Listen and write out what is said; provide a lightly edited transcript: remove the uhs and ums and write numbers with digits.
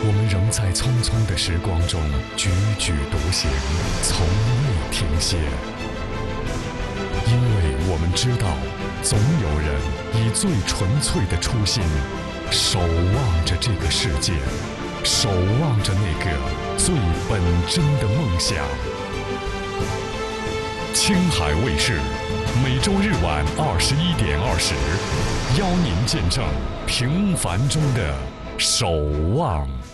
我们仍在匆匆的时光中踽踽独行，从未停歇。因为我们知道，总有人以最纯粹的初心，守望着这个世界，守望着那个最本真的梦想。青海卫视，每周日晚21:20，邀您见证平凡中的守望。